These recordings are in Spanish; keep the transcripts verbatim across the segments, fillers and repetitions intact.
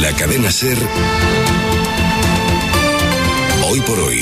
la cadena SER, Hoy por Hoy,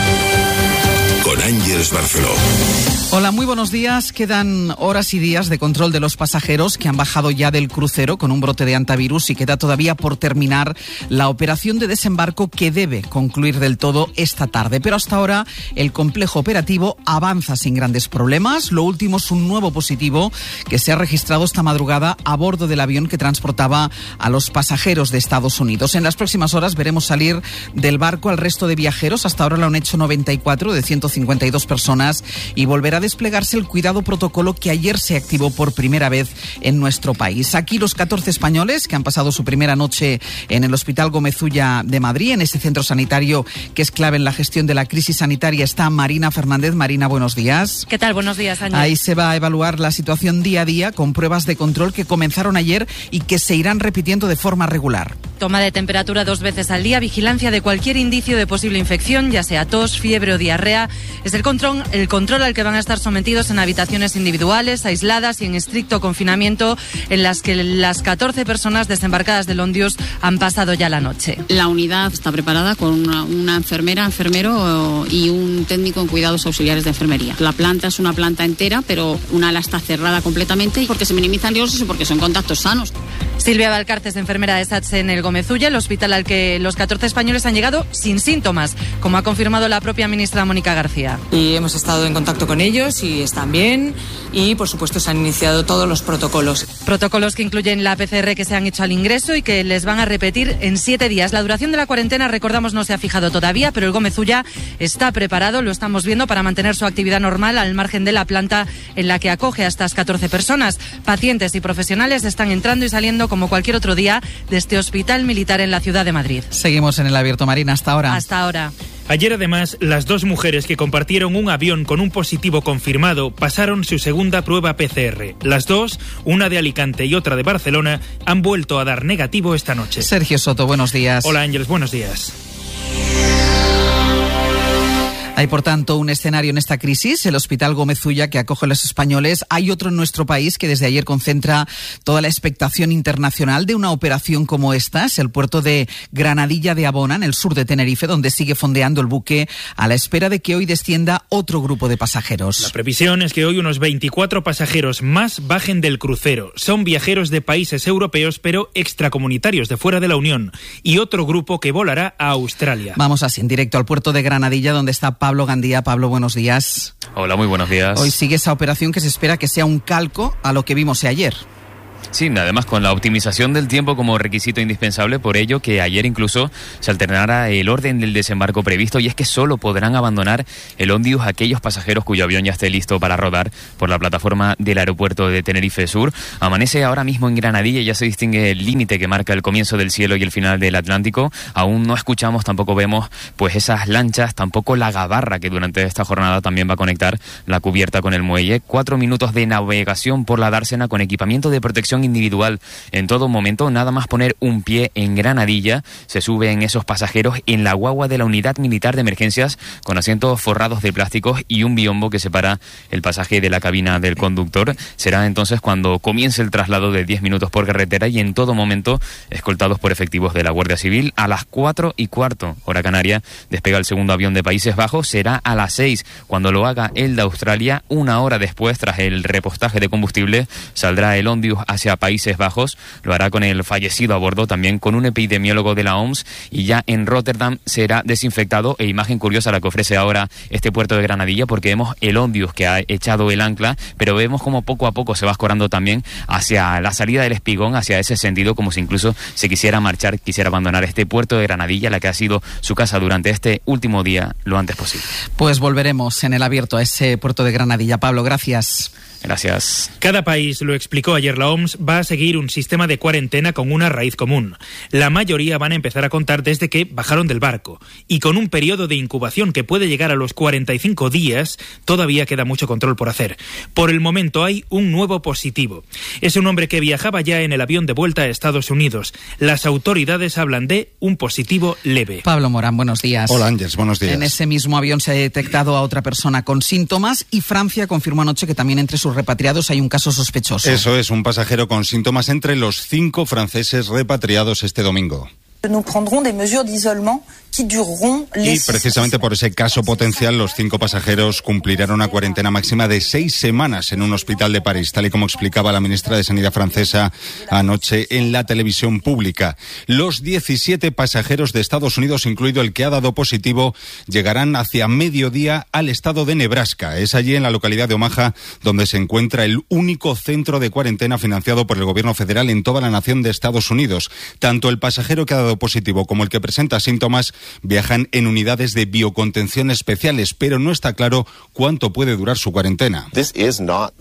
con Ángeles Barceló. Hola, muy buenos días. Quedan horas y días de control de los pasajeros que han bajado ya del crucero con un brote de hantavirus y queda todavía por terminar la operación de desembarco que debe concluir del todo esta tarde. Pero hasta ahora el complejo operativo avanza sin grandes problemas. Lo último es un nuevo positivo que se ha registrado esta madrugada a bordo del avión que transportaba a los pasajeros de Estados Unidos. En las próximas horas veremos salir del barco al resto de viajeros. Hasta ahora lo han hecho noventa y cuatro de ciento cincuenta y dos personas y volverá a desplegarse el cuidado protocolo que ayer se activó por primera vez en nuestro país. Aquí los catorce españoles que han pasado su primera noche en el Hospital Gómez Ulla de Madrid, en ese centro sanitario que es clave en la gestión de la crisis sanitaria, está Marina Fernández. Marina, buenos días. ¿Qué tal? Buenos días, Ángel. Ahí se va a evaluar la situación día a día con pruebas de control que comenzaron ayer y que se irán repitiendo de forma regular. Toma de temperatura dos veces al día, vigilancia de cualquier indicio de posible infección, ya sea tos, fiebre o diarrea. Es el control, el control al que van a estar sometidos en habitaciones individuales, aisladas y en estricto confinamiento, en las que las catorce personas desembarcadas del Ondius han pasado ya la noche. La unidad está preparada con una, una enfermera, enfermero y un técnico en cuidados auxiliares de enfermería. La planta es una planta entera, pero una ala está cerrada completamente porque se minimizan riesgos y porque son contactos sanos. Silvia Valcarce es enfermera de SATSE en el Gómez Ulla, el hospital al que los catorce españoles han llegado sin síntomas, como ha confirmado la propia ministra Mónica García. Y hemos estado en contacto con ellos y están bien y, por supuesto, se han iniciado todos los protocolos. Protocolos que incluyen la P C R que se han hecho al ingreso y que les van a repetir en siete días. La duración de la cuarentena, recordamos, no se ha fijado todavía, pero el Gómez Ulla está preparado, lo estamos viendo, para mantener su actividad normal al margen de la planta en la que acoge a estas catorce personas. Pacientes y profesionales están entrando y saliendo como cualquier otro día de este hospital militar en la ciudad de Madrid. Seguimos en el abierto, Marina, hasta ahora. Hasta ahora. Ayer, además, las dos mujeres que compartieron un avión con un positivo confirmado pasaron su segunda prueba P C R. Las dos, una de Alicante y otra de Barcelona, han vuelto a dar negativo esta noche. Sergio Soto, buenos días. Hola, Ángeles, buenos días. Hay, por tanto, un escenario en esta crisis, el Hospital Gómez Ulla, que acoge a los españoles. Hay otro en nuestro país que desde ayer concentra toda la expectación internacional de una operación como esta. Es el puerto de Granadilla de Abona, en el sur de Tenerife, donde sigue fondeando el buque a la espera de que hoy descienda otro grupo de pasajeros. La previsión es que hoy unos veinticuatro pasajeros más bajen del crucero. Son viajeros de países europeos, pero extracomunitarios de fuera de la Unión. Y otro grupo que volará a Australia. Vamos así en directo al puerto de Granadilla, donde está Pablo Gandía. Pablo, buenos días. Hola, muy buenos días. Hoy sigue esa operación que se espera que sea un calco a lo que vimos ayer. Sí, además con la optimización del tiempo como requisito indispensable, por ello que ayer incluso se alternara el orden del desembarco previsto, y es que solo podrán abandonar el Ondius aquellos pasajeros cuyo avión ya esté listo para rodar por la plataforma del aeropuerto de Tenerife Sur. Amanece ahora mismo en Granadilla y ya se distingue el límite que marca el comienzo del cielo y el final del Atlántico. Aún no escuchamos, tampoco vemos pues esas lanchas, tampoco la gabarra que durante esta jornada también va a conectar la cubierta con el muelle. Cuatro minutos de navegación por la dársena con equipamiento de protección individual en todo momento. Nada más poner un pie en Granadilla, se suben esos pasajeros en la guagua de la Unidad Militar de Emergencias con asientos forrados de plásticos y un biombo que separa el pasaje de la cabina del conductor. Será entonces cuando comience el traslado de diez minutos por carretera y en todo momento escoltados por efectivos de la Guardia Civil. A las cuatro y cuarto, hora canaria, despega el segundo avión de Países Bajos. Será a las seis cuando lo haga el de Australia. Una hora después, tras el repostaje de combustible, saldrá el Ondius hacia Países Bajos. Lo hará con el fallecido a bordo, también con un epidemiólogo de la O M S, y ya en Rotterdam será desinfectado. E imagen curiosa la que ofrece ahora este puerto de Granadilla, porque vemos el Ondius que ha echado el ancla, pero vemos como poco a poco se va escorando también hacia la salida del Espigón, hacia ese sentido, como si incluso se quisiera marchar, quisiera abandonar este puerto de Granadilla, la que ha sido su casa durante este último día, lo antes posible. Pues volveremos en el abierto a ese puerto de Granadilla. Pablo, gracias. Gracias. Cada país, lo explicó ayer la O M S, va a seguir un sistema de cuarentena con una raíz común. La mayoría van a empezar a contar desde que bajaron del barco. Y con un periodo de incubación que puede llegar a los cuarenta y cinco días, todavía queda mucho control por hacer. Por el momento hay un nuevo positivo. Es un hombre que viajaba ya en el avión de vuelta a Estados Unidos. Las autoridades hablan de un positivo leve. Pablo Morán, buenos días. Hola, Ángeles, buenos días. En ese mismo avión se ha detectado a otra persona con síntomas y Francia confirmó anoche que también entre sus sus repatriados hay un caso sospechoso. Eso es, un pasajero con síntomas entre los cinco franceses repatriados este domingo. Y precisamente por ese caso potencial, los cinco pasajeros cumplirán una cuarentena máxima de seis semanas en un hospital de París, tal y como explicaba la ministra de Sanidad francesa anoche en la televisión pública. Los diecisiete pasajeros de Estados Unidos, incluido el que ha dado positivo, llegarán hacia mediodía al estado de Nebraska. Es allí, en la localidad de Omaha, donde se encuentra el único centro de cuarentena financiado por el gobierno federal en toda la nación de Estados Unidos. Tanto el pasajero que ha dado positivo como el que presenta síntomas viajan en unidades de biocontención especiales, pero no está claro cuánto puede durar su cuarentena. Esto no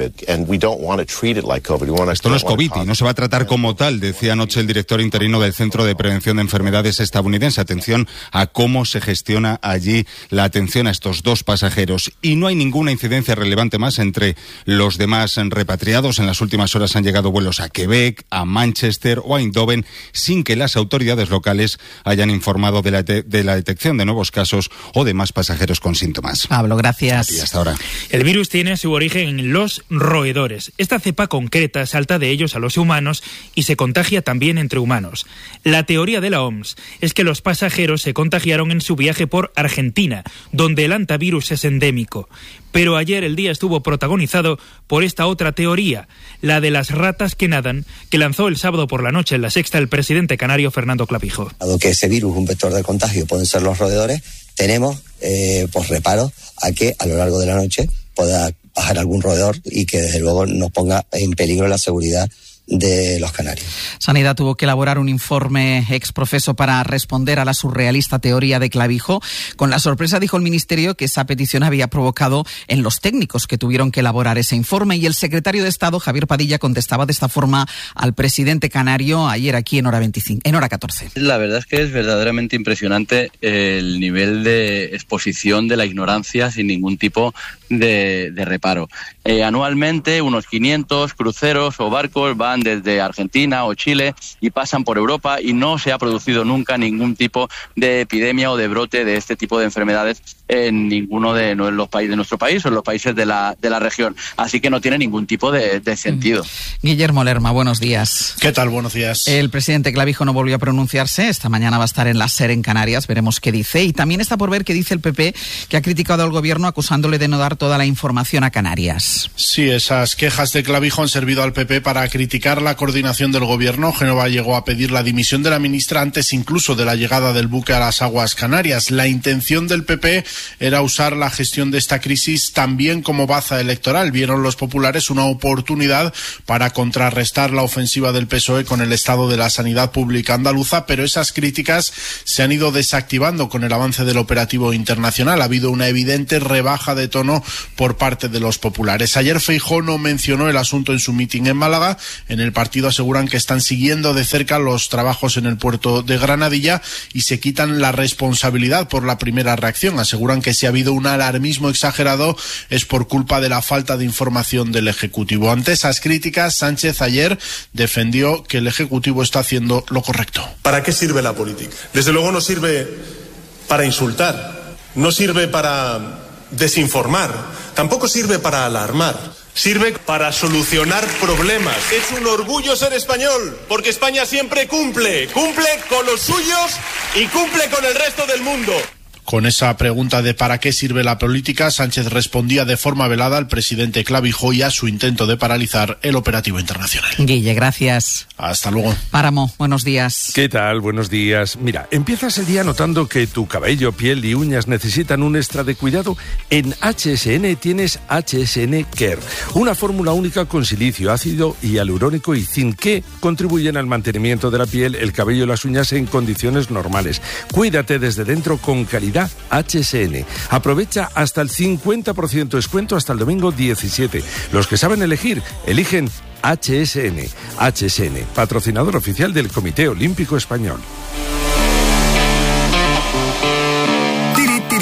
es COVID y no se va a tratar como tal, decía anoche el director interino del Centro de Prevención de Enfermedades estadounidense. Atención a cómo se gestiona allí la atención a estos dos pasajeros. Y no hay ninguna incidencia relevante más entre los demás repatriados. En las últimas horas han llegado vuelos a Quebec, a Manchester o a Eindhoven sin que las autoridades locales hayan informado de la, de la detección de nuevos casos o de más pasajeros con síntomas. Pablo, gracias. Y hasta ahora. El virus tiene su origen en los roedores. Esta cepa concreta salta de ellos a los humanos y se contagia también entre humanos. La teoría de la O M S es que los pasajeros se contagiaron en su viaje por Argentina, donde el hantavirus es endémico. Pero ayer el día estuvo protagonizado por esta otra teoría, la de las ratas que nadan, que lanzó el sábado por la noche en La Sexta el presidente canario Fernando Clavijo. Dado que ese virus, un vector de contagio, pueden ser los roedores, tenemos eh, pues reparo a que a lo largo de la noche pueda bajar algún roedor y que desde luego nos ponga en peligro la seguridad de los canarios. Sanidad tuvo que elaborar un informe exprofeso para responder a la surrealista teoría de Clavijo. Con la sorpresa, dijo el Ministerio, que esa petición había provocado en los técnicos que tuvieron que elaborar ese informe, y el secretario de Estado, Javier Padilla, contestaba de esta forma al presidente canario ayer aquí en Hora veinticinco, en Hora catorce. La verdad es que es verdaderamente impresionante el nivel de exposición de la ignorancia sin ningún tipo de, de reparo. Eh, anualmente unos quinientos cruceros o barcos van desde Argentina o Chile y pasan por Europa, y no se ha producido nunca ningún tipo de epidemia o de brote de este tipo de enfermedades en ninguno de los países de nuestro país o en los países de la, de la región. Así que no tiene ningún tipo de, de sentido. Guillermo Lerma, buenos días. ¿Qué tal? Buenos días. El presidente Clavijo no volvió a pronunciarse. Esta mañana va a estar en la SER en Canarias. Veremos qué dice. Y también está por ver qué dice el P P, que ha criticado al gobierno acusándole de no dar toda la información a Canarias. Sí, esas quejas de Clavijo han servido al P P para criticar la coordinación del gobierno. Génova llegó a pedir la dimisión de la ministra antes incluso de la llegada del buque a las aguas canarias. La intención del P P era usar la gestión de esta crisis también como baza electoral. Vieron los populares una oportunidad para contrarrestar la ofensiva del P S O E con el estado de la sanidad pública andaluza, pero esas críticas se han ido desactivando con el avance del operativo internacional. Ha habido una evidente rebaja de tono por parte de los populares. Ayer Feijóo no mencionó el asunto en su mitin en Málaga. En el partido aseguran que están siguiendo de cerca los trabajos en el puerto de Granadilla y se quitan la responsabilidad por la primera reacción. Aseguran que si ha habido un alarmismo exagerado es por culpa de la falta de información del Ejecutivo. Ante esas críticas, Sánchez ayer defendió que el Ejecutivo está haciendo lo correcto. ¿Para qué sirve la política? Desde luego no sirve para insultar, no sirve para desinformar, tampoco sirve para alarmar. Sirve para solucionar problemas. Es un orgullo ser español, porque España siempre cumple, cumple con los suyos y cumple con el resto del mundo. Con esa pregunta de ¿para qué sirve la política?, Sánchez respondía de forma velada al presidente Clavijo y a su intento de paralizar el operativo internacional. Guille, gracias. Hasta luego. Páramo, buenos días. ¿Qué tal? Buenos días. Mira, empiezas el día notando que tu cabello, piel y uñas necesitan un extra de cuidado. En H S N tienes H S N Care, una fórmula única con silicio, ácido hialurónico y zinc que contribuyen al mantenimiento de la piel, el cabello y las uñas en condiciones normales. Cuídate desde dentro con calidad. H S N. Aprovecha hasta el cincuenta por ciento descuento hasta el domingo diecisiete. Los que saben elegir, eligen H S N. H S N, patrocinador oficial del Comité Olímpico Español. Tiri, tiri, tiri.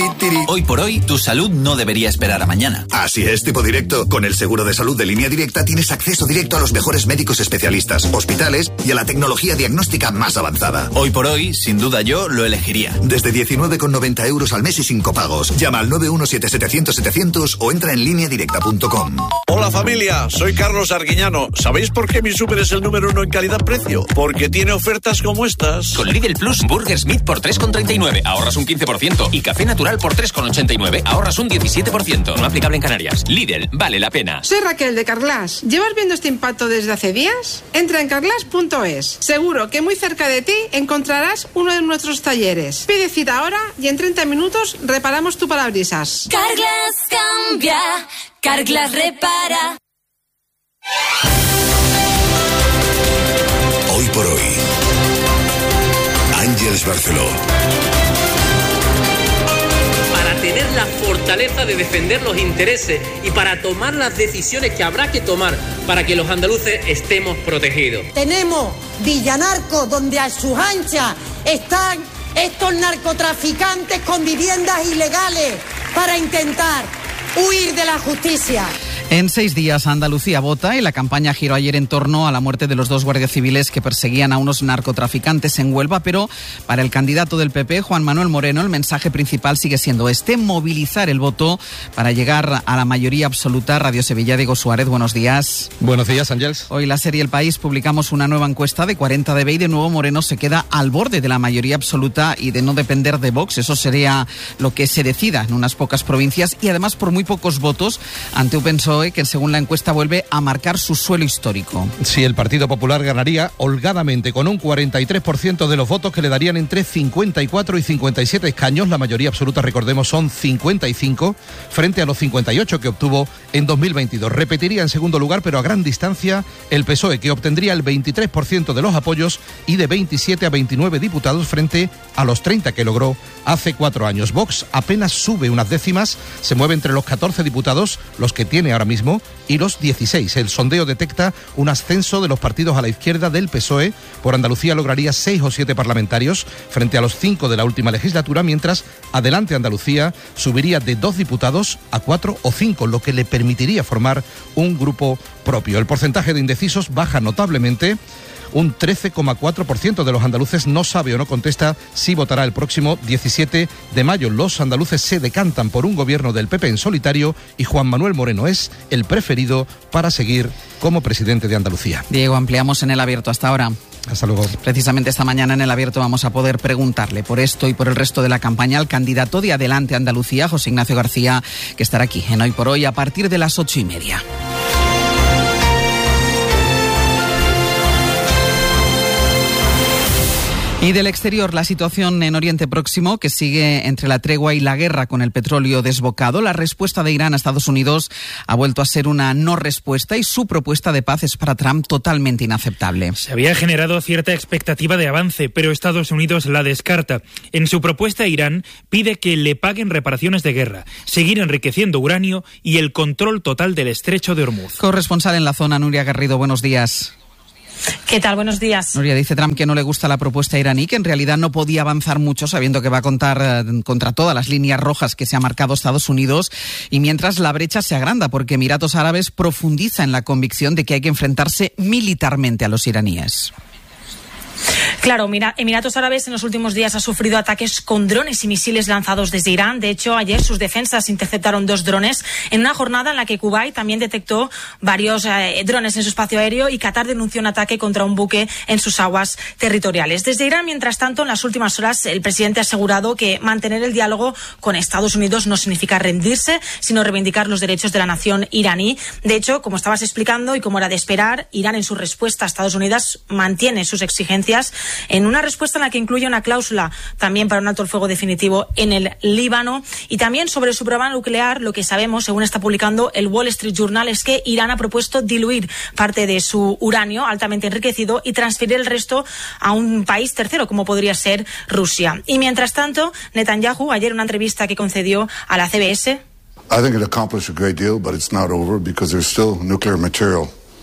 Hoy por hoy, tu salud no debería esperar a mañana. Así es, Tipo Directo. Con el seguro de salud de Línea Directa tienes acceso directo a los mejores médicos especialistas, hospitales y a la tecnología diagnóstica más avanzada. Hoy por hoy, sin duda yo lo elegiría. Desde diecinueve con noventa euros al mes y sin copagos. Llama al nueve uno siete setecientos setecientos o entra en línea directa punto com. Hola familia, soy Carlos Arguiñano. ¿Sabéis por qué mi súper es el número uno en calidad-precio? Porque tiene ofertas como estas. Con Lidl Plus, Burger Smith por tres con treinta y nueve, ahorras un quince por ciento. Y Café Natural por tres con ochenta y nueve, ahorras un diecisiete por ciento. No aplicable en Canarias. Lidl, vale la pena. Soy Raquel de Carglass. ¿Llevas viendo este impacto desde hace días? Entra en carglass punto es. Seguro que muy cerca de ti encontrarás uno de nuestros talleres. Pide cita ahora y en treinta minutos reparamos tu parabrisas. Carglass cambia, Carglass repara. Hoy por hoy, Ángeles Barceló. Para tener la fortaleza de defender los intereses y para tomar las decisiones que habrá que tomar para que los andaluces estemos protegidos. Tenemos Villanarco, donde a sus anchas están estos narcotraficantes con viviendas ilegales para intentar huir de la justicia. En seis días Andalucía vota y la campaña giró ayer en torno a la muerte de los dos guardias civiles que perseguían a unos narcotraficantes en Huelva, pero para el candidato del P P, Juan Manuel Moreno, el mensaje principal sigue siendo este: movilizar el voto para llegar a la mayoría absoluta. Radio Sevilla, Diego Suárez, buenos días. Buenos días, Ángeles. Hoy la serie El País publicamos una nueva encuesta de cuarenta de B y de nuevo Moreno se queda al borde de la mayoría absoluta y de no depender de Vox. Eso sería lo que se decida en unas pocas provincias y además por muy pocos votos ante un P S O E que según la encuesta vuelve a marcar su suelo histórico. Sí, el Partido Popular ganaría holgadamente con un cuarenta y tres por ciento de los votos que le darían entre cincuenta y cuatro y cincuenta y siete escaños. La mayoría absoluta, recordemos, son cincuenta y cinco frente a los cincuenta y ocho que obtuvo en dos mil veintidós. Repetiría en segundo lugar, pero a gran distancia, el P S O E, que obtendría el veintitrés por ciento de los apoyos y de veintisiete a veintinueve diputados frente a los treinta que logró hace cuatro años. Vox apenas sube unas décimas, se mueve entre los catorce diputados, los que tiene ahora mismo, y los dieciséis. El sondeo detecta un ascenso de los partidos a la izquierda del P S O E. Por Andalucía lograría seis o siete parlamentarios frente a los cinco de la última legislatura, mientras Adelante Andalucía subiría de dos diputados a cuatro o cinco, lo que le permitiría formar un grupo propio. El porcentaje de indecisos baja notablemente. Un trece coma cuatro por ciento de los andaluces no sabe o no contesta si votará el próximo diecisiete de mayo. Los andaluces se decantan por un gobierno del P P en solitario y Juan Manuel Moreno es el preferido para seguir como presidente de Andalucía. Diego, ampliamos en El Abierto. Hasta ahora. Hasta luego. Precisamente esta mañana en El Abierto vamos a poder preguntarle por esto y por el resto de la campaña al candidato de Adelante Andalucía, José Ignacio García, que estará aquí en Hoy por Hoy a partir de las ocho y media. Y del exterior, la situación en Oriente Próximo, que sigue entre la tregua y la guerra con el petróleo desbocado. La respuesta de Irán a Estados Unidos ha vuelto a ser una no respuesta y su propuesta de paz es para Trump totalmente inaceptable. Se había generado cierta expectativa de avance, pero Estados Unidos la descarta. En su propuesta, Irán pide que le paguen reparaciones de guerra, seguir enriqueciendo uranio y el control total del estrecho de Hormuz. Corresponsal en la zona, Nuria Garrido, buenos días. ¿Qué tal? Buenos días. Nuria, dice Trump que no le gusta la propuesta iraní, que en realidad no podía avanzar mucho sabiendo que va a contar eh, contra todas las líneas rojas que se ha marcado Estados Unidos, y mientras la brecha se agranda porque Emiratos Árabes profundiza en la convicción de que hay que enfrentarse militarmente a los iraníes. Claro, mira, Emiratos Árabes en los últimos días ha sufrido ataques con drones y misiles lanzados desde Irán. De hecho, ayer sus defensas interceptaron dos drones en una jornada en la que Kuwait también detectó varios eh, drones en su espacio aéreo y Qatar denunció un ataque contra un buque en sus aguas territoriales. Desde Irán, mientras tanto, en las últimas horas el presidente ha asegurado que mantener el diálogo con Estados Unidos no significa rendirse, sino reivindicar los derechos de la nación iraní. De hecho, como estabas explicando y como era de esperar, Irán en su respuesta a Estados Unidos mantiene sus exigencias en una respuesta en la que incluye una cláusula también para un alto el fuego definitivo en el Líbano. Y también sobre su programa nuclear, lo que sabemos, según está publicando el Wall Street Journal, es que Irán ha propuesto diluir parte de su uranio altamente enriquecido y transferir el resto a un país tercero, como podría ser Rusia. Y mientras tanto, Netanyahu, ayer en una entrevista que concedió a la C B S, I think it accomplished a great deal, but it's not over because there's still nuclear material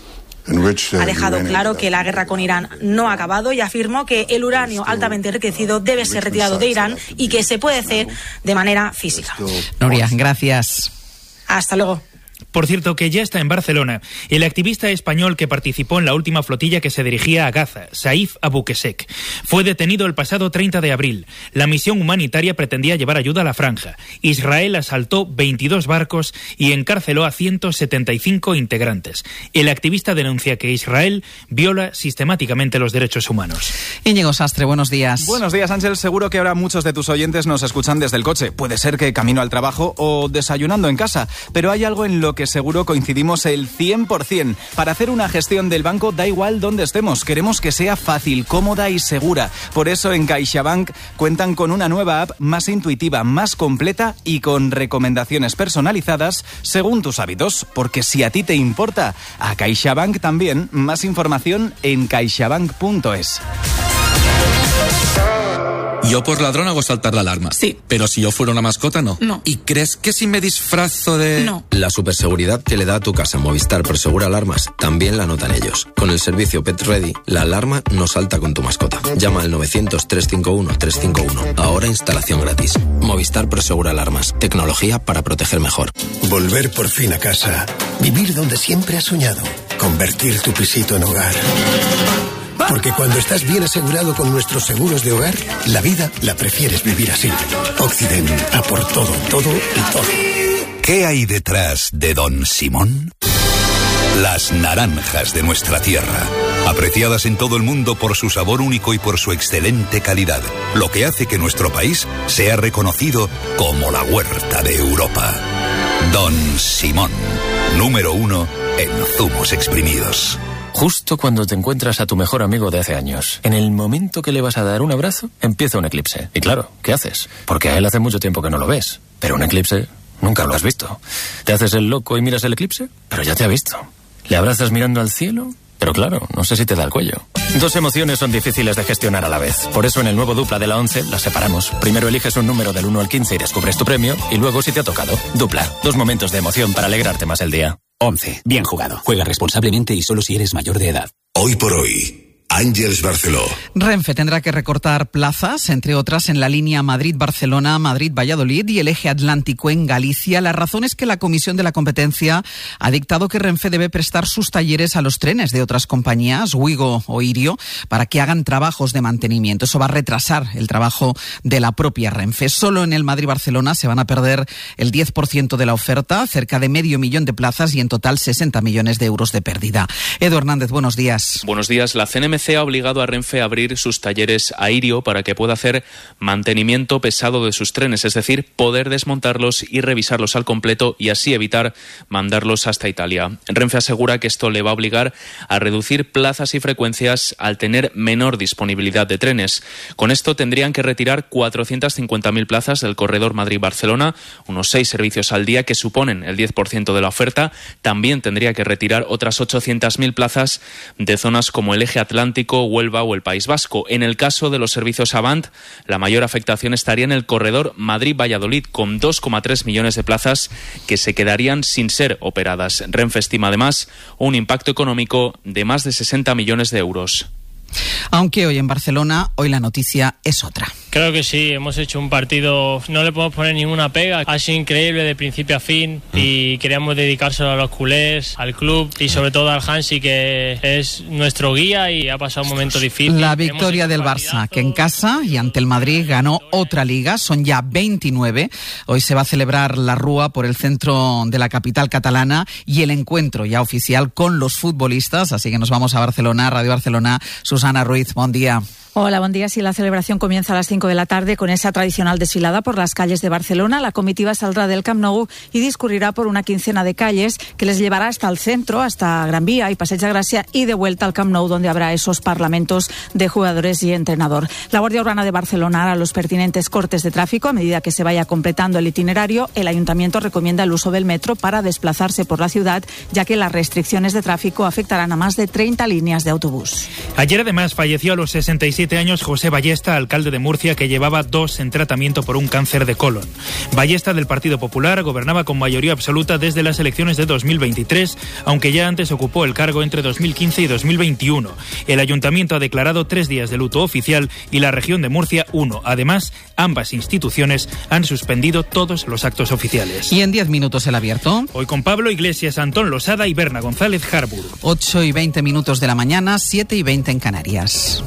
Ha dejado claro que la guerra con Irán no ha acabado y afirmó que el uranio altamente enriquecido debe ser retirado de Irán y que se puede hacer de manera física. Nuria, gracias. Hasta luego. Por cierto, que ya está en Barcelona el activista español que participó en la última flotilla que se dirigía a Gaza, Saif Abouquesek. Fue detenido el pasado treinta de abril. La misión humanitaria pretendía llevar ayuda a la franja. Israel asaltó veintidós barcos y encarceló a ciento setenta y cinco integrantes. El activista denuncia que Israel viola sistemáticamente los derechos humanos. Íñigo Sastre, buenos días. Buenos días, Ángel. Seguro que ahora muchos de tus oyentes nos escuchan desde el coche. Puede ser que camino al trabajo o desayunando en casa, pero hay algo en lo que seguro coincidimos el cien por ciento. Para hacer una gestión del banco da igual dónde estemos, queremos que sea fácil, cómoda y segura. Por eso en CaixaBank cuentan con una nueva app más intuitiva, más completa y con recomendaciones personalizadas según tus hábitos. Porque si a ti te importa, a CaixaBank también. Más información en caixabank punto es. Yo por ladrón hago saltar la alarma. Sí. Pero si yo fuera una mascota, no. No. ¿Y crees que si me disfrazo de...? No. La superseguridad que le da a tu casa Movistar Prosegura Alarmas también la notan ellos. Con el servicio Pet Ready, la alarma no salta con tu mascota. Llama al novecientos, trescientos cincuenta y uno, trescientos cincuenta y uno. Ahora instalación gratis. Movistar Prosegura Alarmas. Tecnología para proteger mejor. Volver por fin a casa. Vivir donde siempre has soñado. Convertir tu pisito en hogar. Porque cuando estás bien asegurado con nuestros seguros de hogar, la vida la prefieres vivir así. Occident, a por todo, todo y todo. ¿Qué hay detrás de Don Simón? Las naranjas de nuestra tierra, apreciadas en todo el mundo por su sabor único y por su excelente calidad, lo que hace que nuestro país sea reconocido como la huerta de Europa. Don Simón, número uno en zumos exprimidos. Justo cuando te encuentras a tu mejor amigo de hace años, en el momento que le vas a dar un abrazo, empieza un eclipse. Y claro, ¿qué haces? Porque a él hace mucho tiempo que no lo ves. Pero un eclipse nunca lo has visto. ¿Te haces el loco y miras el eclipse? Pero ya te ha visto. ¿Le abrazas mirando al cielo? Pero claro, no sé si te da el cuello. Dos emociones son difíciles de gestionar a la vez. Por eso en el nuevo Dupla de la once las separamos. Primero eliges un número del uno al quince y descubres tu premio. Y luego si te ha tocado. Dupla. Dos momentos de emoción para alegrarte más el día. once. Bien jugado. Juega responsablemente y solo si eres mayor de edad. Hoy por hoy, Ángels Barceló. Renfe tendrá que recortar plazas, entre otras en la línea Madrid-Barcelona, Madrid-Valladolid y el eje atlántico en Galicia. La razón es que la Comisión de la Competencia ha dictado que Renfe debe prestar sus talleres a los trenes de otras compañías, Wigo o Irio, para que hagan trabajos de mantenimiento. Eso va a retrasar el trabajo de la propia Renfe. Solo en el Madrid-Barcelona se van a perder el diez por ciento de la oferta, cerca de medio millón de plazas y en total sesenta millones de euros de pérdida. Edu Hernández, buenos días. Buenos días. La C N M C ha obligado a Renfe a abrir sus talleres a Irio para que pueda hacer mantenimiento pesado de sus trenes, es decir, poder desmontarlos y revisarlos al completo y así evitar mandarlos hasta Italia. Renfe asegura que esto le va a obligar a reducir plazas y frecuencias al tener menor disponibilidad de trenes. Con esto tendrían que retirar cuatrocientas cincuenta mil plazas del corredor Madrid-Barcelona, unos seis servicios al día que suponen el diez por ciento de la oferta. También tendría que retirar otras ochocientas mil plazas de zonas como el eje atlántico, Huelva o el País Vasco. En el caso de los servicios Avant, la mayor afectación estaría en el corredor Madrid-Valladolid, con dos coma tres millones de plazas que se quedarían sin ser operadas. Renfe estima además un impacto económico de más de sesenta millones de euros. Aunque hoy en Barcelona, hoy la noticia es otra. Creo que sí, hemos hecho un partido, no le podemos poner ninguna pega, ha sido increíble de principio a fin mm. y queríamos dedicárselo a los culés, al club y sobre todo al Hansi, que es nuestro guía y ha pasado un momento difícil. La victoria del Barça, que en casa y ante el Madrid ganó otra liga, son ya veintinueve. Hoy se va a celebrar la Rúa por el centro de la capital catalana y el encuentro ya oficial con los futbolistas, así que nos vamos a Barcelona, Radio Barcelona. Susana Ruiz, buen día. Hola, buen día. Sí, la celebración comienza a las cinco de la tarde con esa tradicional desfilada por las calles de Barcelona. La comitiva saldrá del Camp Nou y discurrirá por una quincena de calles que les llevará hasta el centro, hasta Gran Vía y Passeig de Gràcia y de vuelta al Camp Nou, donde habrá esos parlamentos de jugadores y entrenador. La Guardia Urbana de Barcelona hará los pertinentes cortes de tráfico a medida que se vaya completando el itinerario. El Ayuntamiento recomienda el uso del metro para desplazarse por la ciudad, ya que las restricciones de tráfico afectarán a más de treinta líneas de autobús. Ayer además falleció a los sesenta y siete siete años José Ballesta, alcalde de Murcia, que llevaba dos en tratamiento por un cáncer de colon. Ballesta, del Partido Popular, gobernaba con mayoría absoluta desde las elecciones de dos mil veintitrés, aunque ya antes ocupó el cargo entre dos mil quince y dos mil veintiuno. El ayuntamiento ha declarado tres días de luto oficial y la región de Murcia uno. Además, ambas instituciones han suspendido todos los actos oficiales. Y en diez minutos el abierto. Hoy con Pablo Iglesias, Antón Losada y Berna González Harburg. ocho y veinte minutos de la mañana, siete y veinte en Canarias.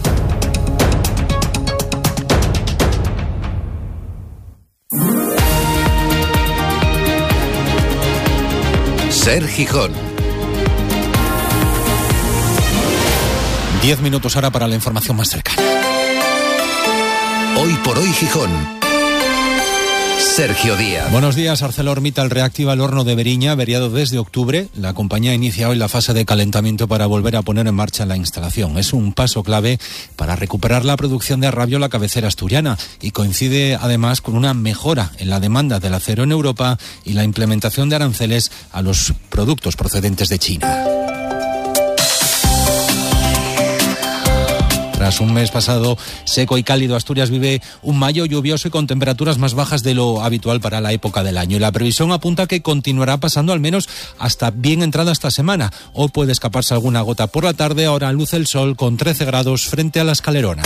Ser Gijón. Diez minutos ahora para la información más cercana. Hoy por hoy Gijón. Sergio Díaz. Buenos días. ArcelorMittal reactiva el horno de Beriña, averiado desde octubre. La compañía inicia hoy la fase de calentamiento para volver a poner en marcha la instalación. Es un paso clave para recuperar la producción de Arrabio, la cabecera asturiana, y coincide además con una mejora en la demanda del acero en Europa y la implementación de aranceles a los productos procedentes de China. Tras un mes pasado seco y cálido, Asturias vive un mayo lluvioso y con temperaturas más bajas de lo habitual para la época del año. Y la previsión apunta que continuará pasando al menos hasta bien entrada esta semana. O puede escaparse alguna gota por la tarde. Ahora luce el sol con trece grados frente a la Escalerona.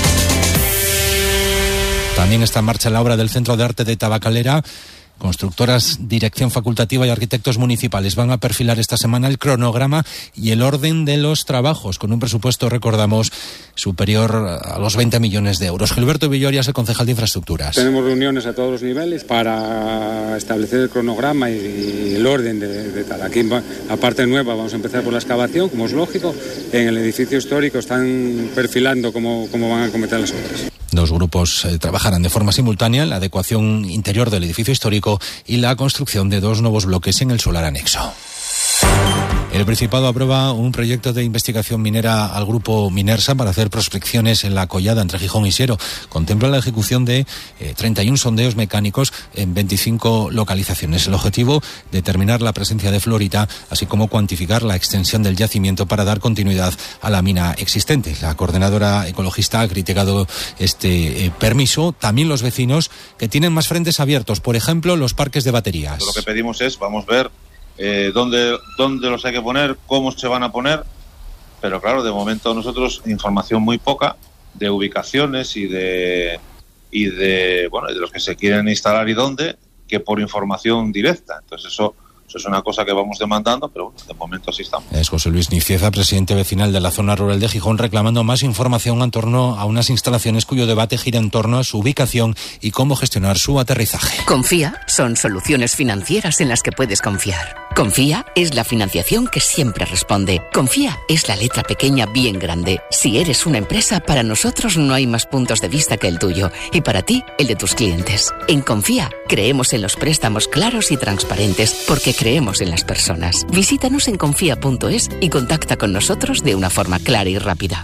También está en marcha la obra del Centro de Arte de Tabacalera. Constructoras, dirección facultativa y arquitectos municipales van a perfilar esta semana el cronograma y el orden de los trabajos, con un presupuesto, recordamos, superior a los veinte millones de euros. Gilberto Villoria es el concejal de Infraestructuras. Tenemos reuniones a todos los niveles para establecer el cronograma y el orden de, de tal. Aquí, la parte nueva, vamos a empezar por la excavación, como es lógico. En el edificio histórico están perfilando cómo, cómo van a cometer las obras. Dos grupos eh, trabajarán de forma simultánea en la adecuación interior del edificio histórico y la construcción de dos nuevos bloques en el solar anexo. El Principado aprueba un proyecto de investigación minera al grupo Minersa para hacer prospecciones en la collada entre Gijón y Siero. Contempla la ejecución de eh, treinta y uno sondeos mecánicos en veinticinco localizaciones. El objetivo, determinar la presencia de fluorita, así como cuantificar la extensión del yacimiento para dar continuidad a la mina existente. La coordinadora ecologista ha criticado este eh, permiso. También los vecinos, que tienen más frentes abiertos, por ejemplo, los parques de baterías. Lo que pedimos es, vamos a ver Eh, dónde, dónde los hay que poner, cómo se van a poner, pero claro, de momento nosotros información muy poca de ubicaciones y de y de bueno de los que se quieren instalar y dónde, que por información directa. Entonces eso Eso es una cosa que vamos demandando, pero bueno, de momento así estamos. Es José Luis Nicieza, presidente vecinal de la zona rural de Gijón, reclamando más información en torno a unas instalaciones cuyo debate gira en torno a su ubicación y cómo gestionar su aterrizaje. Confía son soluciones financieras en las que puedes confiar. Confía es la financiación que siempre responde. Confía es la letra pequeña bien grande. Si eres una empresa, para nosotros no hay más puntos de vista que el tuyo y para ti, el de tus clientes. En Confía creemos en los préstamos claros y transparentes porque creemos en las personas. Visítanos en confía punto es y contacta con nosotros de una forma clara y rápida.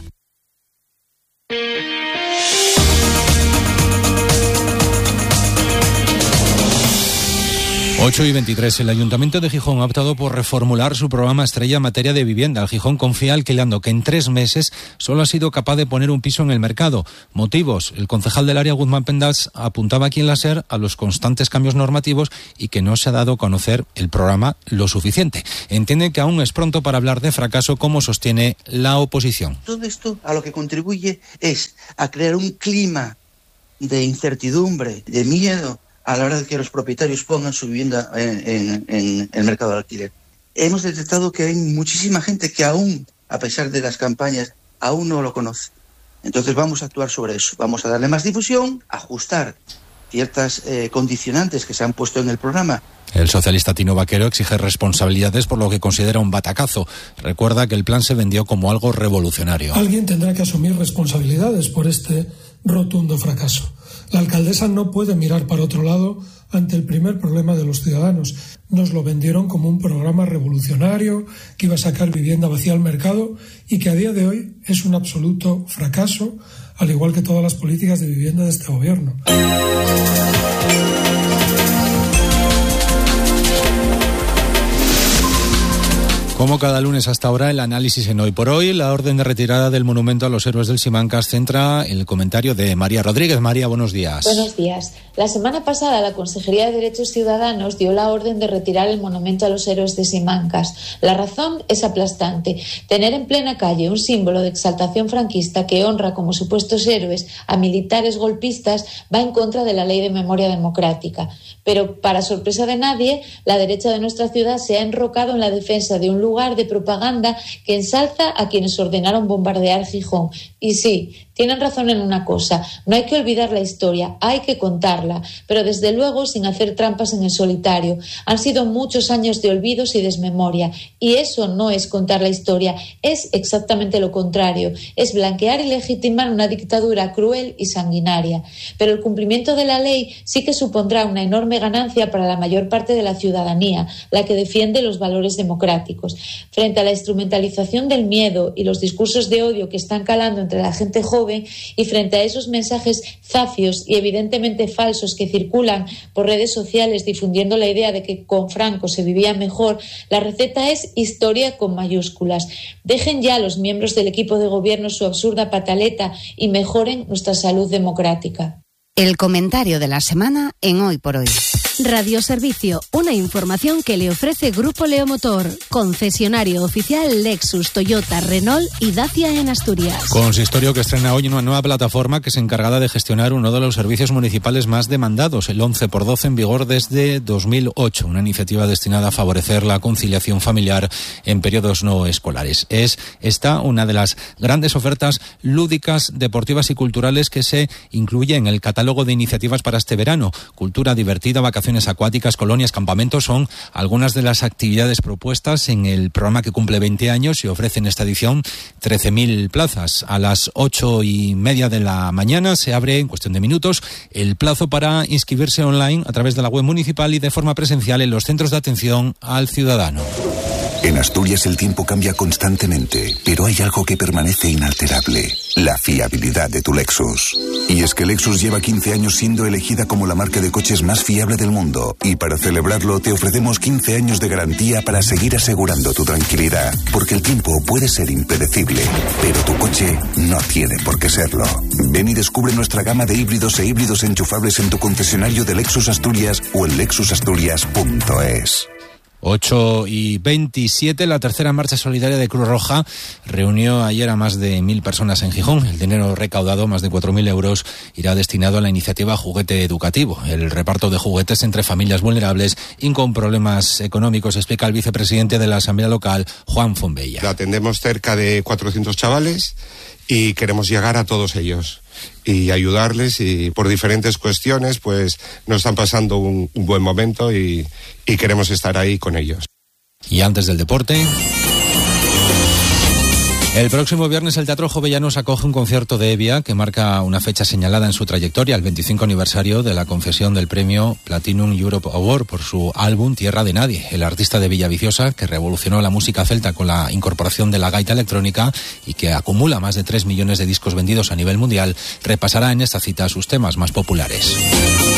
ocho y veintitrés. El Ayuntamiento de Gijón ha optado por reformular su programa estrella en materia de vivienda. El Gijón confía alquilando que en tres meses solo ha sido capaz de poner un piso en el mercado. Motivos: el concejal del área, Guzmán Pendas, apuntaba aquí en la SER a los constantes cambios normativos y que no se ha dado a conocer el programa lo suficiente. Entiende que aún es pronto para hablar de fracaso, como sostiene la oposición. Todo esto a lo que contribuye es a crear un clima de incertidumbre, de miedo, a la hora de que los propietarios pongan su vivienda en, en, en el mercado de alquiler. Hemos detectado que hay muchísima gente que aún, a pesar de las campañas, aún no lo conoce. Entonces vamos a actuar sobre eso. Vamos a darle más difusión, ajustar ciertas eh, condicionantes que se han puesto en el programa. El socialista Tino Vaquero exige responsabilidades por lo que considera un batacazo. Recuerda que el plan se vendió como algo revolucionario. Alguien tendrá que asumir responsabilidades por este rotundo fracaso. La alcaldesa no puede mirar para otro lado ante el primer problema de los ciudadanos. Nos lo vendieron como un programa revolucionario que iba a sacar vivienda vacía al mercado y que a día de hoy es un absoluto fracaso, al igual que todas las políticas de vivienda de este gobierno. Como cada lunes hasta ahora, el análisis en Hoy por Hoy. La orden de retirada del monumento a los héroes del Simancas centra el comentario de María Rodríguez. María, buenos días. Buenos días. La semana pasada la Consejería de Derechos Ciudadanos dio la orden de retirar el monumento a los héroes de Simancas. La razón es aplastante. Tener en plena calle un símbolo de exaltación franquista que honra como supuestos héroes a militares golpistas va en contra de la Ley de Memoria Democrática. Pero, para sorpresa de nadie, la derecha de nuestra ciudad se ha enrocado en la defensa de un lugar de propaganda que ensalza a quienes ordenaron bombardear Gijón. Y sí, tienen razón en una cosa, no hay que olvidar la historia, hay que contarla, pero desde luego sin hacer trampas en el solitario. Han sido muchos años de olvidos y desmemoria, y eso no es contar la historia, es exactamente lo contrario, es blanquear y legitimar una dictadura cruel y sanguinaria. Pero el cumplimiento de la ley sí que supondrá una enorme ganancia para la mayor parte de la ciudadanía, la que defiende los valores democráticos. Frente a la instrumentalización del miedo y los discursos de odio que están calando entre la gente joven, y frente a esos mensajes zafios y evidentemente falsos que circulan por redes sociales difundiendo la idea de que con Franco se vivía mejor, la receta es historia con mayúsculas. Dejen ya los miembros del equipo de gobierno su absurda pataleta y mejoren nuestra salud democrática. El comentario de la semana en Hoy por Hoy. Radioservicio, una información que le ofrece Grupo Leomotor, concesionario oficial Lexus, Toyota, Renault y Dacia en Asturias. Consistorio que estrena hoy una nueva plataforma que es encargada de gestionar uno de los servicios municipales más demandados, el once por doce, en vigor desde dos mil ocho, una iniciativa destinada a favorecer la conciliación familiar en periodos no escolares. Es esta una de las grandes ofertas lúdicas, deportivas y culturales que se incluye en el catálogo de iniciativas para este verano. Cultura divertida, vacaciones acuáticas, colonias, campamentos son algunas de las actividades propuestas en el programa que cumple veinte años y ofrece en esta edición trece mil plazas. A las ocho y media de la mañana se abre, en cuestión de minutos, el plazo para inscribirse online a través de la web municipal y de forma presencial en los centros de atención al ciudadano. En Asturias el tiempo cambia constantemente, pero hay algo que permanece inalterable: la fiabilidad de tu Lexus. Y es que Lexus lleva quince años siendo elegida como la marca de coches más fiable del mundo, y para celebrarlo te ofrecemos quince años de garantía para seguir asegurando tu tranquilidad, porque el tiempo puede ser impredecible, pero tu coche no tiene por qué serlo. Ven y descubre nuestra gama de híbridos e híbridos enchufables en tu concesionario de Lexus Asturias o en lexus asturias punto es. ocho y veintisiete, la tercera marcha solidaria de Cruz Roja reunió ayer a más de mil personas en Gijón. El dinero recaudado, más de cuatro mil euros, irá destinado a la iniciativa Juguete Educativo, el reparto de juguetes entre familias vulnerables y con problemas económicos, explica el vicepresidente de la Asamblea Local, Juan Fombella. Atendemos cerca de cuatrocientos chavales y queremos llegar a todos ellos y ayudarles, y por diferentes cuestiones pues no están pasando un, un buen momento y, y queremos estar ahí con ellos. Y antes del deporte, el próximo viernes el Teatro Jovellanos acoge un concierto de Evia que marca una fecha señalada en su trayectoria, el veinticinco aniversario de la concesión del premio Platinum Europe Award por su álbum Tierra de Nadie. El artista de Villaviciosa, que revolucionó la música celta con la incorporación de la gaita electrónica y que acumula más de tres millones de discos vendidos a nivel mundial, repasará en esta cita sus temas más populares.